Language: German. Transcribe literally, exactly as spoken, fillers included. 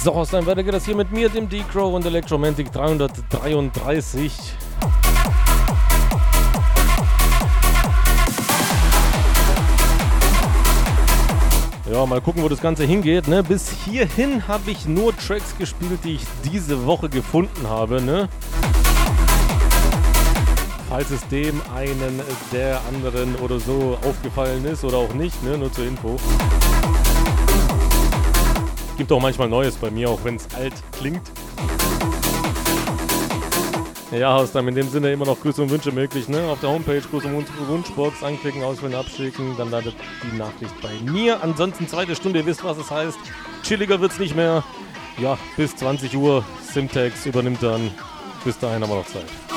So, Haustime, weiter geht das hier mit mir, dem D-Crow und Electromantic dreihundertdreiunddreißig. Ja, mal gucken, wo das Ganze hingeht, ne? Bis hierhin habe ich nur Tracks gespielt, die ich diese Woche gefunden habe, ne? Falls es dem einen der anderen oder so aufgefallen ist oder auch nicht, ne? Nur zur Info. Gibt auch manchmal Neues bei mir, auch wenn es alt klingt. Ja, Haustime, in dem Sinne immer noch Grüße und Wünsche möglich, ne? Auf der Homepage Grüße und Wunschbox anklicken, auswählen, abschicken, dann landet die Nachricht bei mir. Ansonsten zweite Stunde, ihr wisst, was es heißt. Chilliger wird's nicht mehr. Ja, bis zwanzig Uhr. Simtex übernimmt dann. Bis dahin haben wir noch Zeit.